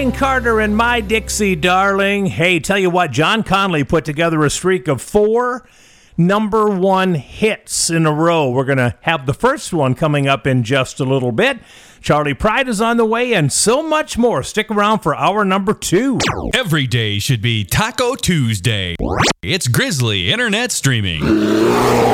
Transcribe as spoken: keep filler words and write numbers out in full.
Darling Carter and My Dixie Darling. Hey, tell you what, John Conley put together a streak of four number one hits in a row. We're going to have the first one coming up in just a little bit. Charlie Pride is on the way and so much more. Stick around for hour number two. Every day should be Taco Tuesday. It's Grizzly Internet Streaming.